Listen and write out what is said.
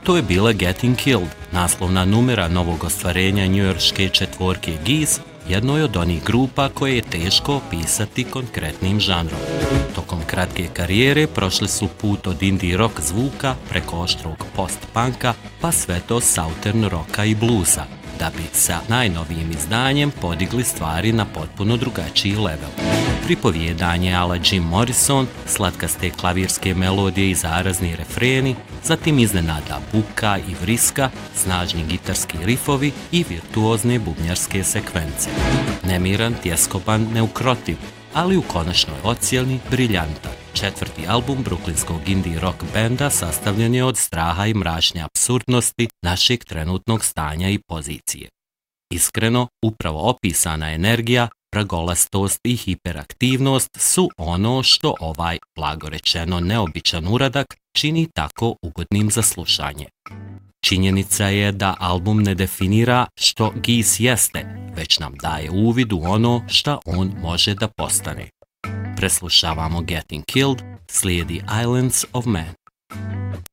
To je bila Getting Killed, naslovna numera novog ostvarenja njujorške četvorke Gees, jednoj od onih grupa koje je teško opisati konkretnim žanrom. Tokom kratke karijere prošli su put od indie rock zvuka preko oštrog post-punka pa sve do southern rocka i bluesa, da bi sa najnovijim izdanjem podigli stvari na potpuno drugačiji level. Pripovjedanje ala Jim Morrison, slatkaste klavirske melodije i zarazni refreni, zatim iznenada buka i vriska, snažni gitarski rifovi i virtuozne bubnjarske sekvence. Nemiran, tjeskoban, neukrotiv, ali u konačnoj ocjeni briljantan. Četvrti album bruklinskog indie rock benda sastavljen je od straha i mračne apsurdnosti našeg trenutnog stanja i pozicije. Iskreno, upravo opisana energija, vragolastost i hiperaktivnost su ono što ovaj, blago rečeno, neobičan uradak čini tako ugodnim za slušanje. Činjenica je da album ne definira što Gees jeste, već nam daje uvid u ono što on može da postane. Preslušavamo Getting Killed, slijedi Islands of Man.